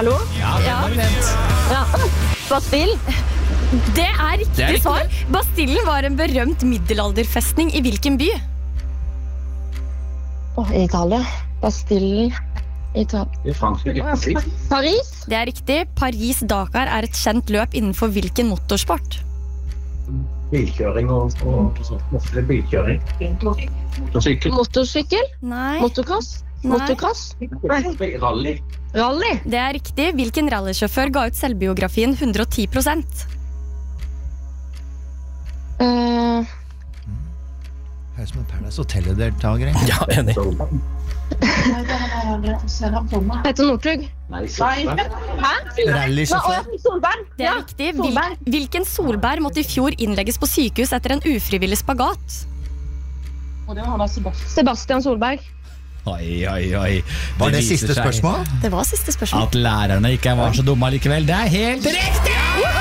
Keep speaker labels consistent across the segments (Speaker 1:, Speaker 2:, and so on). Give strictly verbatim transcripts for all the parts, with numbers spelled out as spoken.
Speaker 1: Hallo?
Speaker 2: Ja, det var vent.
Speaker 1: Ja. Bastille?
Speaker 3: Det er riktig,
Speaker 2: Det er riktig.
Speaker 3: svar. Bastillen var en berømt middelalderfestning i hvilken by?
Speaker 1: Åh, Italia. Bastille. Italia.
Speaker 4: I Frankrike.
Speaker 1: Paris?
Speaker 3: Det er riktig. Paris-Dakar er et kjent løp innenfor hvilken motorsport?
Speaker 4: Bilkjøring og, og, og ofte bilkjøring. Motorsykkel.
Speaker 1: Motorsykkel?
Speaker 3: Nei.
Speaker 1: Motocross?
Speaker 3: Nei.
Speaker 1: Motocross?
Speaker 4: Rally.
Speaker 1: Rally?
Speaker 3: Det er riktig. Hvilken rallysjåfør ga ut selvbiografien hundre og ti prosent?
Speaker 1: Uh,
Speaker 5: Høres som en Paradise Hotel-deltager.
Speaker 2: Ja, enig.
Speaker 1: Petter Northug?
Speaker 4: Nei, Solberg.
Speaker 1: Hæ?
Speaker 5: Rallysjåfør.
Speaker 1: Solberg?
Speaker 3: Det er riktig. Hvil hvilken Solberg måtte i fjor innlegges på sykehus etter en ufrivillig spagat?
Speaker 1: Sebastian Solberg.
Speaker 2: Oi, oi, oi.
Speaker 5: Var det
Speaker 2: viser
Speaker 5: siste
Speaker 2: seg
Speaker 5: spørsmål?
Speaker 3: Det var siste spørsmål.
Speaker 2: At lærerne ikke var så dumme likevel. Det er helt riktig!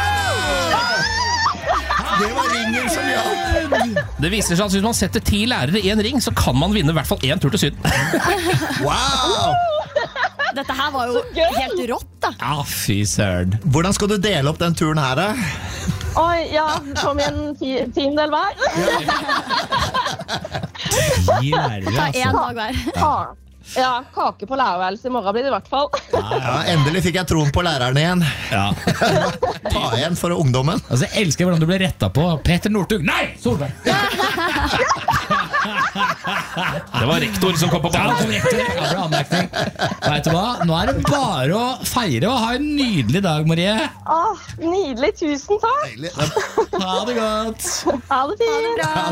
Speaker 5: Det var ringen som gjaldt.
Speaker 2: Det viser seg at hvis man setter ti lærere i en ring, så kan man vinne i hvert fall én tur til Syden.
Speaker 5: Wow!
Speaker 3: Dette her var jo helt rått, da.
Speaker 2: Ja, fy søren.
Speaker 5: Hvordan skal du dele opp den turen her, da?
Speaker 1: Oi, ja, kom igjen, ti, tiendel hver.
Speaker 2: Ti lærere,
Speaker 3: Ta
Speaker 2: altså.
Speaker 3: en dag hver.
Speaker 1: Ka ja, kake på lærerværelset i morgen blir det i hvert fall.
Speaker 5: Ja, endelig fikk jeg troen på læreren igjen.
Speaker 2: Ja.
Speaker 5: Ta igjen for ungdommen.
Speaker 2: Altså, jeg elsker hvordan du ble rettet på. Petter Northug. Nei, Solberg! Det var rektor som kom på banen. Ja, det var rektor. Ja, det ble anmerkning. Vet du hva? Nå er det bare å feire og ha en nydelig dag, Marie.
Speaker 1: Åh, nydelig, tusen takk.
Speaker 5: Deilig.
Speaker 2: Ha det godt.
Speaker 1: Ha det fint.
Speaker 3: Bra.